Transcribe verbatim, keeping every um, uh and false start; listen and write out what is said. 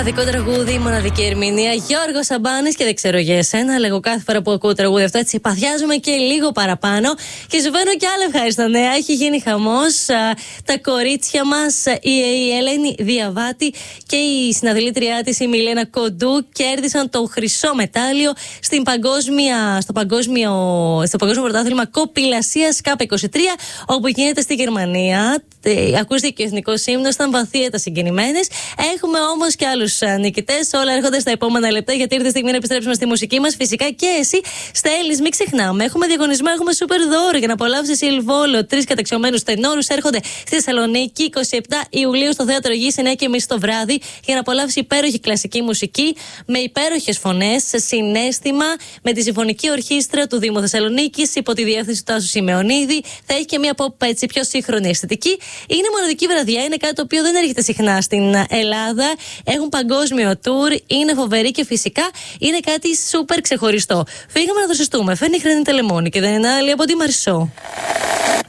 Μοναδικό τραγούδι, μοναδική ερμηνεία. Γιώργος Σαμπάνης και δεν ξέρω για εσένα. Λέγω κάθε φορά που ακούω τραγούδι αυτό, έτσι παθιάζουμε και λίγο παραπάνω. Και σου φέρνω και άλλα ευχάριστα νέα. Έχει γίνει χαμός. Τα κορίτσια μας, η Ελένη Διαβάτη και η συναδελήτριά της, η Μιλένα Κοντού, κέρδισαν το χρυσό μετάλλιο στην παγκόσμια, στο, παγκόσμιο, στο παγκόσμιο πρωτάθλημα κοπηλασίας κάπα είκοσι τρία, όπου γίνεται στη Γερμανία. Ακούστηκε και ο εθνικός ύμνος, ήταν βαθύτατα συγκινημένες. Έχουμε όμως και άλλους νικητές. Όλα έρχονται στα επόμενα λεπτά, γιατί ήρθε η στιγμή να επιστρέψουμε στη μουσική μας. Φυσικά και εσύ στέλνεις, μην ξεχνάμε. Έχουμε διαγωνισμό, έχουμε σούπερ δώρο για να απολαύσεις Ηλβόλο. Τρεις καταξιωμένους τενόρους έρχονται στη Θεσσαλονίκη είκοσι επτά Ιουλίου στο Θέατρο Γης εννιά και τριάντα το βράδυ για να απολαύσει υπέροχη κλασική μουσική με υπέροχες φωνές, συναίσθημα, με τη Συμφωνική Ορχήστρα του Δήμου Θεσσαλονίκης υπό τη διεύθυνση του Τάσου Σημεωνίδη. Θα έχει και μια pop έτσι πιο σύγχρονη αισθητική. Είναι μοναδική βραδιά, είναι κάτι το οποίο δεν έρχεται συχνά στην Ελλάδα. Έχουν παγκόσμιο tour, είναι φοβερή και φυσικά είναι κάτι σούπερ ξεχωριστό. Φύγαμε να το συστούμε. Φέρνει η Χρένη Τελεμόνη και δεν είναι άλλη από τη Μαρσό.